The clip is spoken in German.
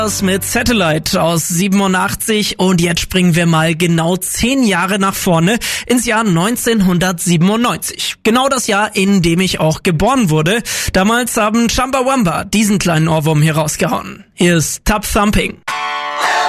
Mit Satellite aus 87 und jetzt springen wir mal genau 10 Jahre nach vorne ins Jahr 1997. Genau das Jahr, in dem ich auch geboren wurde. Damals haben Chumbawamba diesen kleinen Ohrwurm hier rausgehauen. Hier ist Tub Thumping.